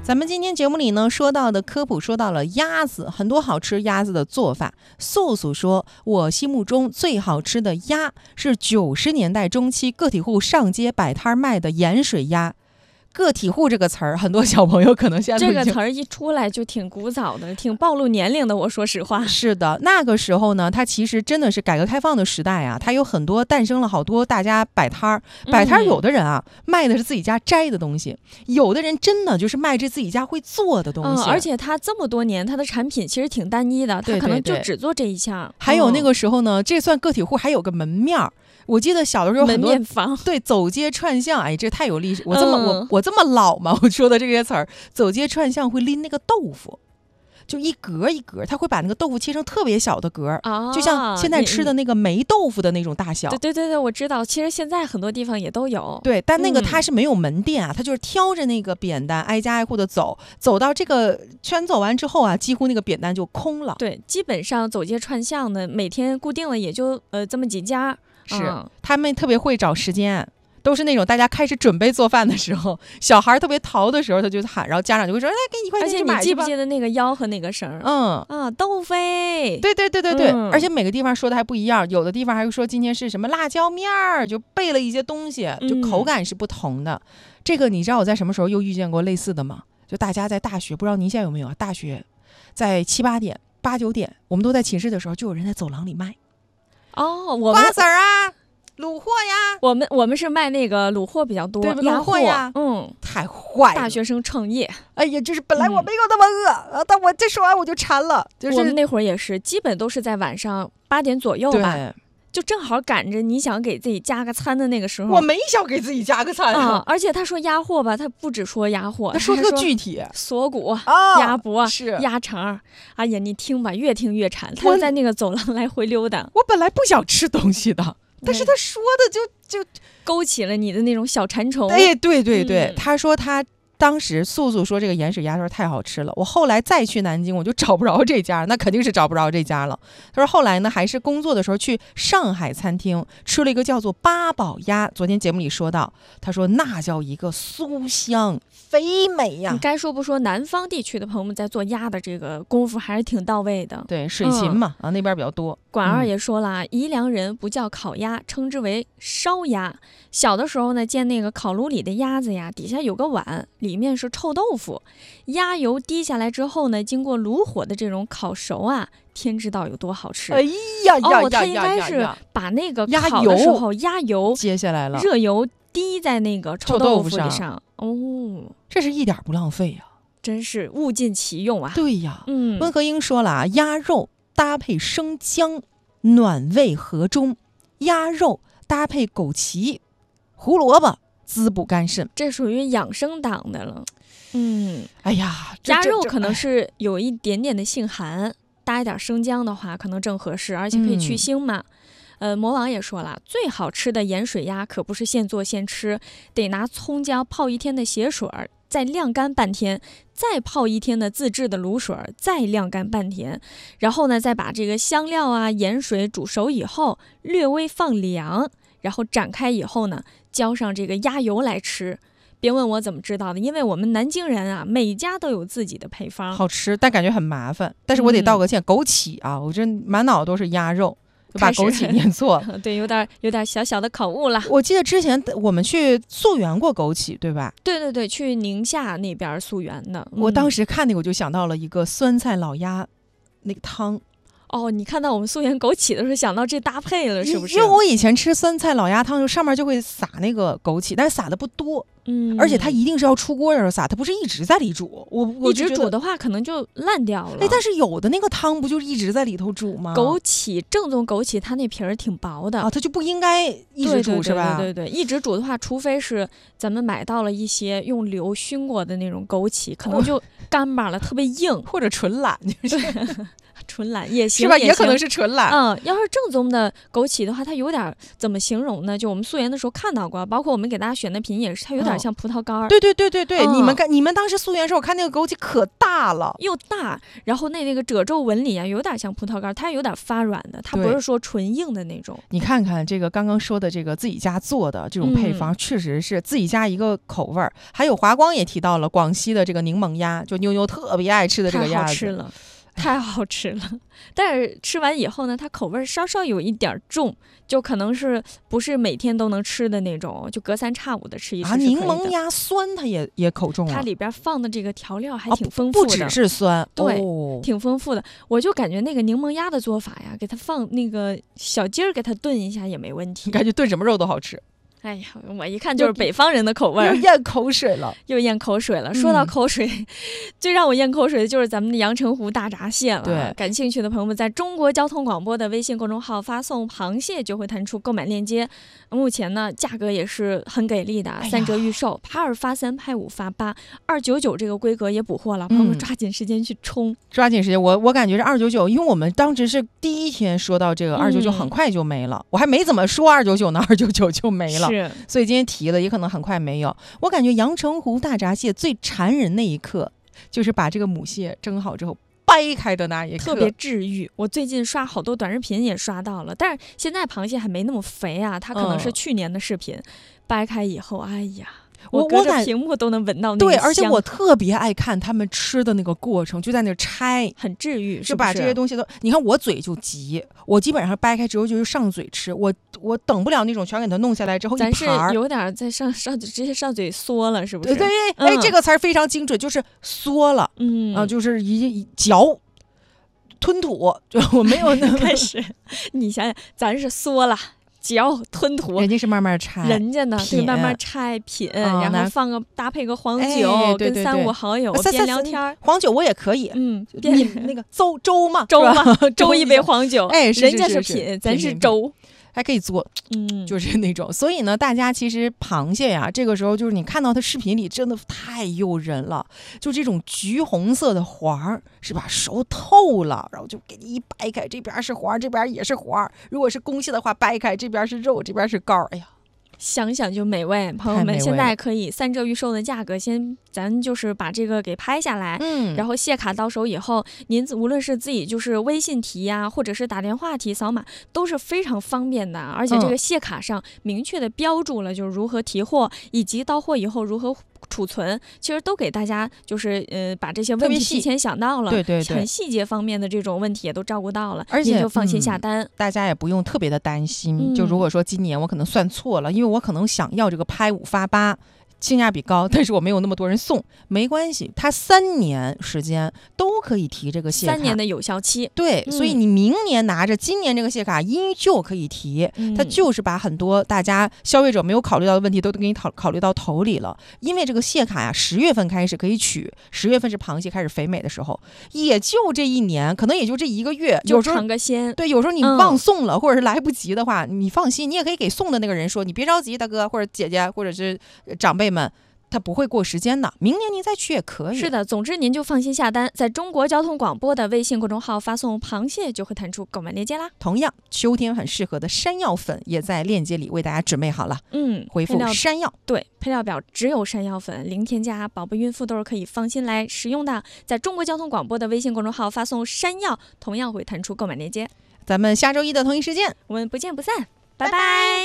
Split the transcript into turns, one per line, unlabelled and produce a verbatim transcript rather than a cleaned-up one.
咱们今天节目里呢说到的科普，说到了鸭子，很多好吃鸭子的做法。素素说，我心目中最好吃的鸭是九十年代中期个体户上街摆摊卖的盐水鸭。个体户这个词儿，很多小朋友可能现在
这个词儿一出来就挺古早的，挺暴露年龄的。我说实话，
是的，那个时候呢，它其实真的是改革开放的时代啊，它有很多诞生了好多大家摆摊儿，摆摊儿有的人啊、嗯、卖的是自己家摘的东西，有的人真的就是卖这自己家会做的东西。
嗯，而且他这么多年，他的产品其实挺单一的，他可能就只做这一项。
对对对，还有那个时候呢，这算个体户，还有个门面儿。我记得小的时候很多
门面房，
对，走街串巷，哎，这太有历史。我这么、嗯、我我这么老吗？我说的这些词儿，走街串巷会拎那个豆腐，就一格一格，他会把那个豆腐切成特别小的格，啊、就像现在吃的那个霉豆腐的那种大小。
对对对对，我知道。其实现在很多地方也都有。
对，但那个它是没有门店啊，它、嗯、就是挑着那个扁担，挨家挨户的走，走到这个圈走完之后啊，几乎那个扁担就空了。
对，基本上走街串巷的，每天固定了也就呃这么几家。
是、嗯，他们特别会找时间，都是那种大家开始准备做饭的时候，小孩特别淘的时候，他就喊，然后家长就会说：“哎，给你一块钱去买去吧。”
而且你记不记得那个吆喝那个声儿？
嗯
啊，豆飞。
对对对对对、
嗯，
而且每个地方说的还不一样，有的地方还会说今天是什么辣椒面儿，就备了一些东西，就口感是不同的。嗯、这个你知道我在什么时候又遇见过类似的吗？就大家在大学，不知道您现在有没有啊？大学在七八点、八九点，我们都在寝室的时候，就有人在走廊里卖。
哦，我们
瓜子儿啊，卤货呀，
我们我们是卖那个卤货比较多，
对，卤货呀，
嗯，
太坏了，
大学生创业，
哎呀，就是本来我没有那么饿、嗯、但我这说完我就馋了，就是
我们那会儿也是，基本都是在晚上八点左右吧，就正好赶着你想给自己加个餐的那个时候。
我没想给自己加个餐啊，
嗯、而且他说鸭货吧，他不只说鸭货，
他说特具体，
锁骨、
啊、
鸭脖、
是
鸭肠。哎呀，你听吧，越听越馋。他就在那个走廊来回溜达。
我本来不想吃东西的，但是他说的就就
勾起了你的那种小馋虫。
哎，对对对，
嗯、
他说他。当时素素说这个盐水鸭说太好吃了，我后来再去南京我就找不着这家，那肯定是找不着这家了。他说后来呢，还是工作的时候去上海餐厅吃了一个叫做八宝鸭，昨天节目里说到，他说那叫一个酥香肥美呀。
你该说不说，南方地区的朋友们在做鸭的这个功夫还是挺到位的。
对，水芹嘛、嗯、啊那边比较多。
管二也说了、嗯、宜良人不叫烤鸭，称之为烧鸭。小的时候呢，见那个烤炉里的鸭子呀，底下有个碗，里面是臭豆腐，鸭油滴下来之后呢，经过炉火的这种烤熟啊，天知道有多好吃。
哎呀呀
哦，他应该是把那个烤的时候鸭油
接下来了，
热油滴在那个臭豆腐上。上哦，
这是一点不浪费呀、啊，
真是物尽其用啊。
对呀，
嗯，
温和英说了啊，鸭肉搭配生姜，暖胃和中；鸭肉搭配枸杞、胡萝卜，滋补肝肾，
这属于养生党的了。嗯，
哎呀，
鸭肉可能是有一点点的性寒，搭一点生姜的话，可能正合适，而且可以去腥嘛。嗯、呃，魔王也说了，最好吃的盐水鸭可不是现做现吃，得拿葱姜泡一天的血水，再晾干半天，再泡一天的自制的卤水，再晾干半天，然后呢，再把这个香料啊、盐水煮熟以后，略微放凉，然后展开以后呢，浇上这个鸭油来吃。别问我怎么知道的，因为我们南京人啊，每家都有自己的配方，
好吃，但感觉很麻烦。但是我得道个歉，嗯、枸杞啊，我这满脑都是鸭肉。就把枸杞念错了，
对，有点有点小小的口误了。
我记得之前我们去溯源过枸杞，对吧？
对对对，去宁夏那边溯源的。
嗯、我当时看那个，我就想到了一个酸菜老鸭那个汤。
哦，你看到我们溯源枸杞的时候，想到这搭配了，是不是？
因为我以前吃酸菜老鸭汤，就上面就会撒那个枸杞，但是撒的不多。
嗯，
而且它一定是要出锅的时候撒，它不是一直在里煮。我我
一直煮的话，可能就烂掉了。
哎，但是有的那个汤不就是一直在里头煮吗？
枸杞正宗枸杞，它那皮儿挺薄的
啊，它就不应该一直煮，是吧？
对对对对，一直煮的话，除非是咱们买到了一些用硫熏过的那种枸杞，可能就干巴了，特别硬，
或者纯懒，就是
纯懒也行，
是吧？
也
也可能
行
是纯懒。
嗯，要是正宗的枸杞的话，它有点怎么形容呢？就我们素颜的时候看到过，包括我们给大家选的品也是，它有点像葡萄干儿、
哦。对对对对对，
嗯、
你们看，你们当时素颜的时候，我看那个枸杞可大了，
又大，然后那那个褶皱纹理啊，有点像葡萄干儿，它有点发软的，它不是说纯硬的那种。
你看看这个刚刚说的这个自己家做的这种配方，嗯、确实是自己家一个口味儿。还有华光也提到了广西的这个柠檬鸭，就妞妞特别爱吃的这个鸭子，
太好吃了。太好吃了，但是吃完以后呢，它口味稍稍有一点重，就可能是不是每天都能吃的那种，就隔三差五的吃一吃。
啊，柠檬鸭酸它也也口重了，
它里边放的这个调料还挺丰富的，
哦、不, 不只是酸，
对、
哦，
挺丰富的。我就感觉那个柠檬鸭的做法呀，给它放那个小鸡儿，给它炖一下也没问题。
感觉炖什么肉都好吃。
哎呀，我一看就是北方人的口味，
又咽口水了，
又咽口水了。说到口水，嗯、最让我咽口水的就是咱们的阳澄湖大闸蟹了。
对，
感兴趣的朋友们，在中国交通广播的微信公众号发送“螃蟹”就会弹出购买链接。目前呢，价格也是很给力的，三折预售，拍二发三，拍五发八，二九九这个规格也补货了，朋友们抓紧时间去冲，
嗯、抓紧时间。我我感觉这二九九，因为我们当时是第一天说到这个二九九，很快就没了，嗯、我还没怎么说二九九呢，二九九就没了。
是，
所以今天提了也可能很快没有。我感觉阳澄湖大闸蟹最馋人那一刻，就是把这个母蟹蒸好之后掰开的那一刻，
特别治愈。我最近刷好多短视频也刷到了，但是现在螃蟹还没那么肥啊，它可能是去年的视频。嗯、掰开以后，哎呀。我隔着屏幕都能闻到那个香，
对，而且我特别爱看他们吃的那个过程，就在那拆，
很治愈，
是把这些东西都，你看我嘴就急，我基本上掰开之后就是上嘴吃，我我等不了那种全给它弄下来之后一盘，
咱是有点在上上直接上嘴缩了，是不是？
对对，哎、嗯，这个词儿非常精准，就是缩了，嗯啊，就是一一嚼。吞吐，就我没有那
开始，你想想，咱是缩了。嚼吞吐，
人家是慢慢拆，
人家呢对慢慢拆品，哦、然后放个搭配个黄酒，
哎、对对对
跟三五好友
三
边聊天。
黄酒我也可以，
嗯，
你那个粥粥嘛，
粥嘛，粥一杯黄酒，
哎，
人家
是
品，咱是粥。
还可以做，
嗯，
就是那种，所以呢，大家其实螃蟹呀，这个时候就是你看到它视频里真的太诱人了，就这种橘红色的黄儿，是吧？熟透了，然后就给你一掰开，这边是黄，这边也是黄。如果是公蟹的话，掰开这边是肉，这边是膏，哎呀。
想想就美味，朋友们现在可以三折预售的价格，先咱就是把这个给拍下来，
嗯，
然后蟹卡到手以后，您无论是自己就是微信提呀、啊，或者是打电话提扫码，都是非常方便的，而且这个蟹卡上明确的标注了就是如何提货，以及到货以后如何储存，其实都给大家就是呃把这些问题提前想到了，
对对对，
很细节方面的这种问题也都照顾到了，
而且
您就放心下单、
嗯，大家也不用特别的担心、
嗯。
就如果说今年我可能算错了，因为我可能想要这个拍五发八。性价比高，但是我没有那么多人送，没关系，它三年时间都可以提这个蟹卡，
三年的有效期，
对、嗯，所以你明年拿着今年这个蟹卡依旧可以提、嗯，它就是把很多大家消费者没有考虑到的问题都给你考考虑到头里了。因为这个蟹卡呀，十月份开始可以取，十月份是螃蟹开始肥美的时候，也就这一年，可能也就这一个月，有时候
尝个鲜，
对，有时候你忘送了、嗯、或者是来不及的话，你放心，你也可以给送的那个人说，你别着急，大哥或者姐姐或者是长辈们，它不会过时间的，明年您再去也可以。
是的，总之您就放心下单，在中国交通广播的微信公众号发送螃蟹就会弹出购买链接啦。
同样，秋天很适合的山药粉也在链接里为大家准备好了。
嗯，
回复山药，
对，配料表只有山药粉，零添加，宝宝孕妇都是可以放心来使用的。在中国交通广播的微信公众号发送山药，同样会弹出购买链接。
咱们下周一的同一时间，
我们不见不散，拜拜。拜拜。